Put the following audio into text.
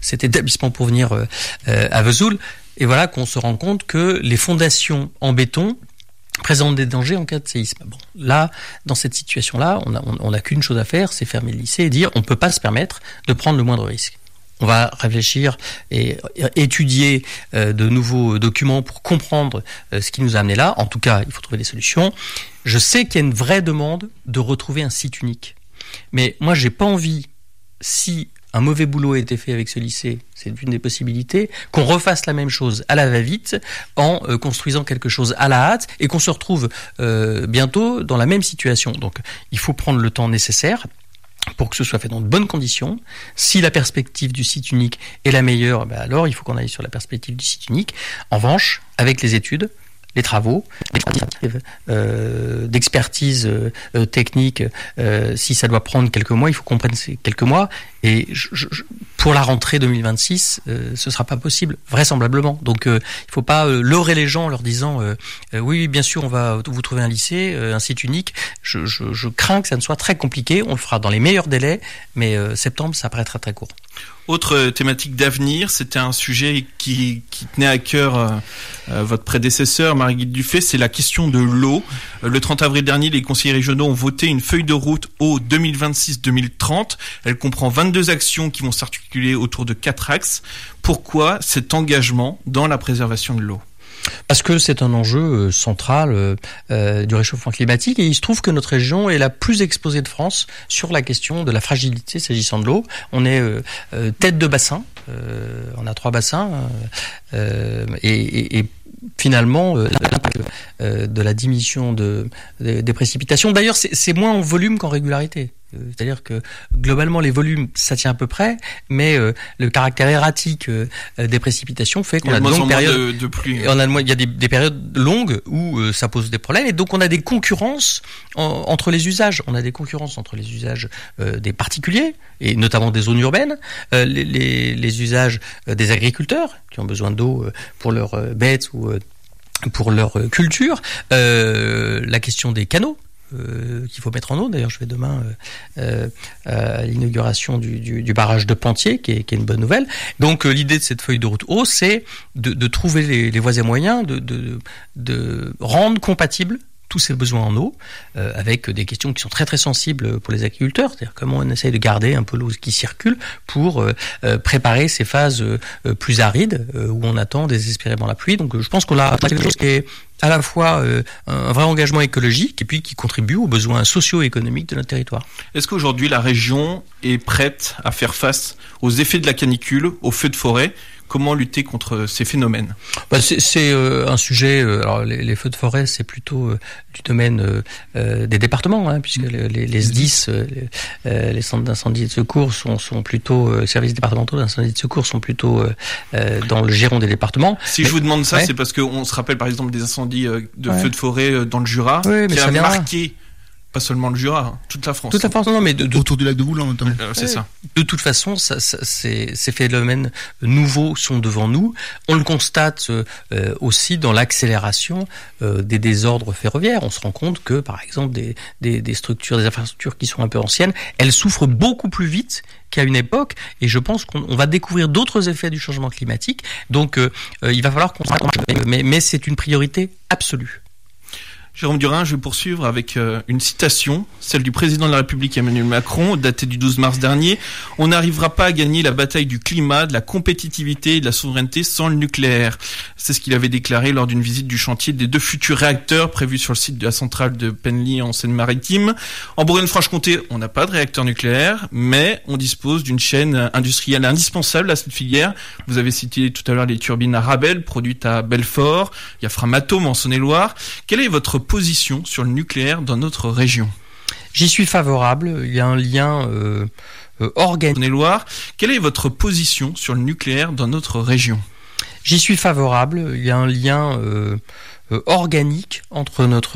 cet établissement pour venir à Vesoul. Et voilà qu'on se rend compte que les fondations en béton présentent des dangers en cas de séisme. Bon, là, dans cette situation-là, on n'a qu'une chose à faire, c'est fermer le lycée et dire on ne peut pas se permettre de prendre le moindre risque. On va réfléchir et étudier de nouveaux documents pour comprendre ce qui nous a amené là. En tout cas, il faut trouver des solutions. Je sais qu'il y a une vraie demande de retrouver un site unique. Mais moi, j'ai pas envie, si un mauvais boulot a été fait avec ce lycée, c'est une des possibilités, qu'on refasse la même chose à la va-vite en construisant quelque chose à la hâte et qu'on se retrouve bientôt dans la même situation. Donc, il faut prendre le temps nécessaire pour que ce soit fait dans de bonnes conditions. Si la perspective du site unique est la meilleure, alors il faut qu'on aille sur la perspective du site unique. En revanche, avec les études, les travaux, d'expertise technique, si ça doit prendre quelques mois, il faut qu'on prenne ces quelques mois. Et pour la rentrée 2026, ce sera pas possible, vraisemblablement. Donc, il faut pas leurrer les gens en leur disant oui, bien sûr, on va vous trouver un lycée, un site unique. Je crains que ça ne soit très compliqué. On le fera dans les meilleurs délais, mais septembre, ça paraît très très court. Autre thématique d'avenir, c'était un sujet qui tenait à cœur votre prédécesseur, Marie-Guilde Dufay, c'est la question de l'eau. Le 30 avril dernier, les conseillers régionaux ont voté une feuille de route eau 2026-2030. Elle comprend 22 actions qui vont s'articuler autour de 4 axes. Pourquoi cet engagement dans la préservation de l'eau ? Parce que c'est un enjeu central du réchauffement climatique et il se trouve que notre région est la plus exposée de France sur la question de la fragilité s'agissant de l'eau. On est tête de bassin, on a 3 bassins et finalement l'impact de la diminution des précipitations. D'ailleurs, c'est moins en volume qu'en régularité. C'est-à-dire que globalement les volumes ça tient à peu près, mais le caractère erratique des précipitations fait qu'on a de longues périodes de pluie. Il y a des périodes longues où ça pose des problèmes et donc on a des concurrences entre les usages. On a des concurrences entre les usages des particuliers et notamment des zones urbaines, les usages des agriculteurs qui ont besoin d'eau pour leurs bêtes ou pour leur culture, la question des canaux. Qu'il faut mettre en eau. D'ailleurs, je vais demain à l'inauguration du barrage de Pentier, qui est une bonne nouvelle. Donc, l'idée de cette feuille de route eau, c'est de trouver les voies et moyens de rendre compatibles tous ces besoins en eau, avec des questions qui sont très très sensibles pour les agriculteurs, c'est-à-dire comment on essaye de garder un peu l'eau qui circule pour préparer ces phases plus arides où on attend désespérément la pluie. Donc je pense qu'on a quelque chose qui est à la fois un vrai engagement écologique et puis qui contribue aux besoins socio-économiques de notre territoire. Est-ce qu'aujourd'hui la région est prête à faire face aux effets de la canicule, aux feux de forêt ? Comment lutter contre ces phénomènes ? C'est un sujet. Alors les feux de forêt, c'est plutôt du domaine des départements, puisque les SDIS, les centres d'incendie et de secours, sont plutôt services départementaux d'incendie et de secours sont plutôt dans le giron des départements. Si je vous demande ça, c'est parce qu'on se rappelle par exemple des incendies de feux de forêt dans le Jura, qui a marqué. Pas seulement le Jura, toute la France. Toute la France, non, mais autour du lac de Voulan, notamment. C'est ça. De toute façon, ces phénomènes nouveaux sont devant nous. On le constate aussi dans l'accélération des désordres ferroviaires. On se rend compte que, par exemple, des structures, des infrastructures qui sont un peu anciennes, elles souffrent beaucoup plus vite qu'à une époque. Et je pense qu'on va découvrir d'autres effets du changement climatique. Donc, il va falloir qu'on s'accroche. Mais c'est une priorité absolue. Jérôme Durin, je vais poursuivre avec une citation, celle du président de la République Emmanuel Macron, datée du 12 mars dernier. « On n'arrivera pas à gagner la bataille du climat, de la compétitivité et de la souveraineté sans le nucléaire. » C'est ce qu'il avait déclaré lors d'une visite du chantier des 2 futurs réacteurs prévus sur le site de la centrale de Penly en Seine-Maritime. En Bourgogne-Franche-Comté, on n'a pas de réacteur nucléaire, mais on dispose d'une chaîne industrielle indispensable à cette filière. Vous avez cité tout à l'heure les turbines Arabelle produites à Belfort. Il y a Framatome en Saône-et-Loire. Quelle est votre position sur le nucléaire dans notre région ? J'y suis favorable. Il y a un lien organique. Saône-et-Loire. Quelle est votre position sur le nucléaire dans notre région ? J'y suis favorable. Il y a un lien organique entre notre